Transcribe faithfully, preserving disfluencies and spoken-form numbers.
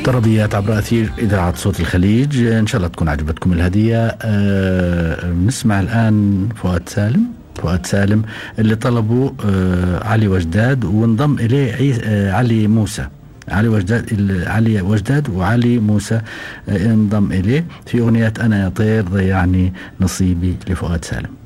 طربيات عبر أثير إذاعة صوت الخليج. إن شاء الله تكون عجبتكم الهدية. أه نسمع الآن فؤاد سالم فؤاد سالم اللي طلبوا أه علي وجداد، وانضم إليه أه علي موسى. علي وجداد علي وجداد وعلي موسى أه انضم إليه في أغنية أنا يا طير ضيعني نصيبي لفؤاد سالم.